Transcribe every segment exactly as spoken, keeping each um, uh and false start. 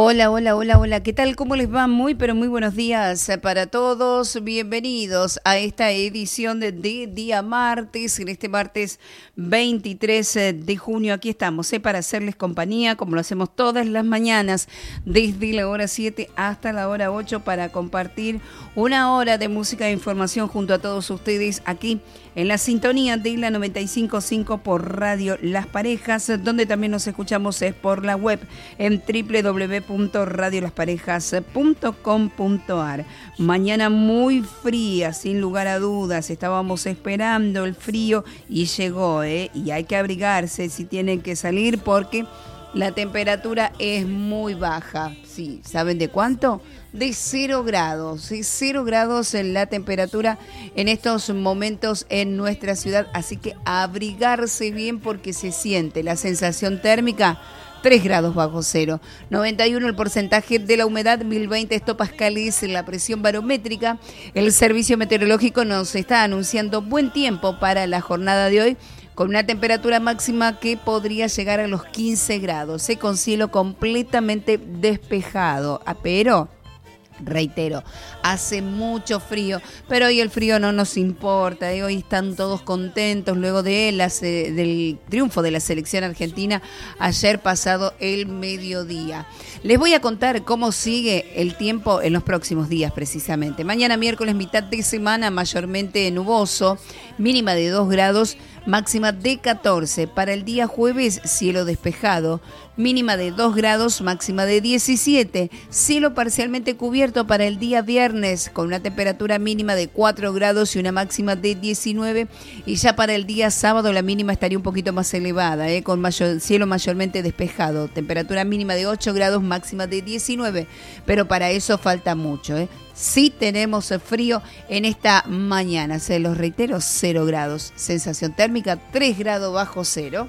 Hola, hola, hola, hola. ¿Qué tal? ¿Cómo les va? Muy, pero muy buenos días para todos. Bienvenidos a esta edición de, de día martes, en este martes veintitrés de junio. Aquí estamos, ¿eh? Para hacerles compañía, como lo hacemos todas las mañanas, desde la hora siete hasta la hora ocho, para compartir una hora de música e información junto a todos ustedes aquí en la sintonía de la noventa y cinco punto cinco por Radio Las Parejas, donde también nos escuchamos es por la web en doble u doble u doble u punto radio las parejas punto com punto a r. Mañana muy fría, sin lugar a dudas. Estábamos esperando el frío y llegó, ¿eh? Y hay que abrigarse si tienen que salir porque la temperatura es muy baja. Sí, ¿saben de cuánto? De cero grados. ¿sí? Cero grados en la temperatura en estos momentos en nuestra ciudad. Así que abrigarse bien porque se siente la sensación térmica. tres grados bajo cero. noventa y uno el porcentaje de la humedad, mil veinte hectopascales en la presión barométrica. El servicio meteorológico nos está anunciando buen tiempo para la jornada de hoy, con una temperatura máxima que podría llegar a los quince grados, ¿eh? Con cielo completamente despejado. Ah, pero, reitero, hace mucho frío, pero hoy el frío no nos importa, ¿eh? Hoy están todos contentos luego de la, del triunfo de la selección argentina ayer pasado el mediodía. Les voy a contar cómo sigue el tiempo en los próximos días precisamente. Mañana miércoles, mitad de semana, mayormente nuboso, mínima de dos grados, máxima de catorce. Para el día jueves, cielo despejado, mínima de dos grados, máxima de diecisiete. Cielo parcialmente cubierto para el día viernes, con una temperatura mínima de cuatro grados y una máxima de diecinueve. Y ya para el día sábado la mínima estaría un poquito más elevada, ¿eh? Con mayor, cielo mayormente despejado. Temperatura mínima de ocho grados, máxima de diecinueve. Pero para eso falta mucho, ¿eh? Sí tenemos frío en esta mañana, se los reitero, cero grados. Sensación térmica, tres grados bajo cero.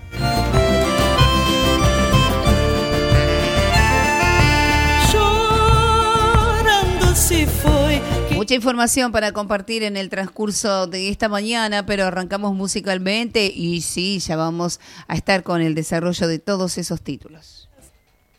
Llorando si fue. Mucha información para compartir en el transcurso de esta mañana, pero arrancamos musicalmente y sí, ya vamos a estar con el desarrollo de todos esos títulos.